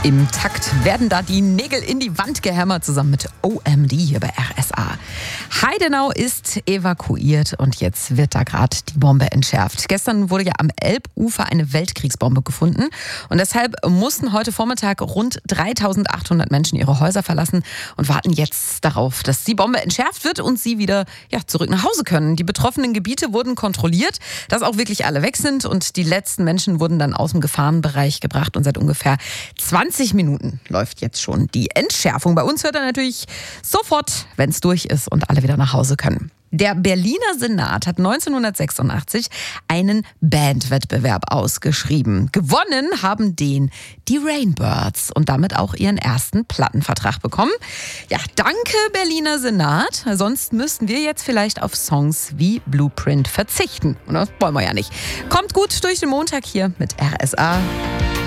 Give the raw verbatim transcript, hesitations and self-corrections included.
Im Takt werden da die Nägel in die Wand gehämmert, zusammen mit O M D hier bei R S A. Heidenau ist evakuiert und jetzt wird da gerade die Bombe entschärft. Gestern wurde ja am Elbufer eine Weltkriegsbombe gefunden und deshalb mussten heute Vormittag rund dreitausendachthundert Menschen ihre Häuser verlassen und warten jetzt darauf, dass die Bombe entschärft wird und sie wieder ja, zurück nach Hause können. Die betroffenen Gebiete wurden kontrolliert, dass auch wirklich alle weg sind und die letzten Menschen wurden dann aus dem Gefahrenbereich gebracht und seit ungefähr zwanzig Minuten läuft jetzt schon die Entschärfung. Bei uns hört er natürlich sofort, wenn es durch ist und alle wieder nach Hause können. Der Berliner Senat hat neunzehnhundertsechsundachtzig einen Bandwettbewerb ausgeschrieben. Gewonnen haben den die Rainbirds und damit auch ihren ersten Plattenvertrag bekommen. Ja, danke Berliner Senat. Sonst müssten wir jetzt vielleicht auf Songs wie Blueprint verzichten. Und das wollen wir ja nicht. Kommt gut durch den Montag hier mit R S A.